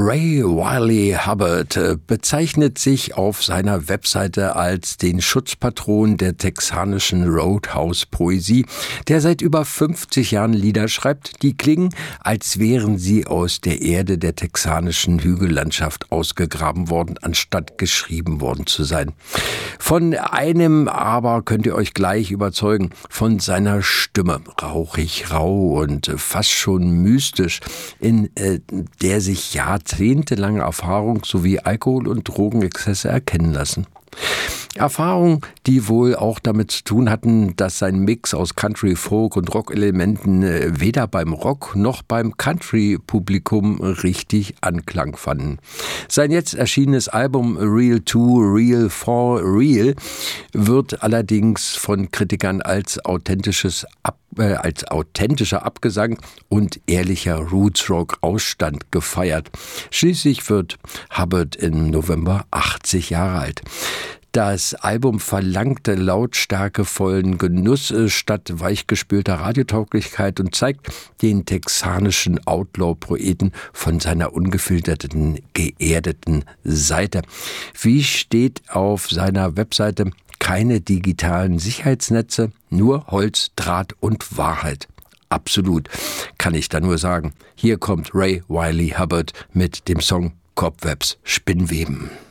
Ray Wylie Hubbard bezeichnet sich auf seiner Webseite als den Schutzpatron der texanischen Roadhouse-Poesie, der seit über 50 Jahren Lieder schreibt, die klingen, als wären sie aus der Erde der texanischen Hügellandschaft ausgegraben worden, anstatt geschrieben worden zu sein. Von einem aber könnt ihr euch gleich überzeugen, von seiner Stimme, rauchig, rau und fast schon mystisch, in der sich jahrzehntelange Erfahrung sowie Alkohol- und Drogenexzesse erkennen lassen. Erfahrungen, die wohl auch damit zu tun hatten, dass sein Mix aus Country, Folk und Rock-Elementen weder beim Rock noch beim Country-Publikum richtig Anklang fanden. Sein jetzt erschienenes Album Real 2, Real 4, Real wird allerdings von Kritikern als authentischer Abgesang und ehrlicher Roots-Rock-Ausstand gefeiert. Schließlich wird Hubbard im November 80 Jahre alt. Das Album verlangte lautstärkevollen Genuss statt weichgespülter Radiotauglichkeit und zeigt den texanischen Outlaw-Poeten von seiner ungefilterten, geerdeten Seite. Wie steht auf seiner Webseite: keine digitalen Sicherheitsnetze, nur Holz, Draht und Wahrheit. Absolut, kann ich da nur sagen. Hier kommt Ray Wylie Hubbard mit dem Song Cobwebs Spinnweben.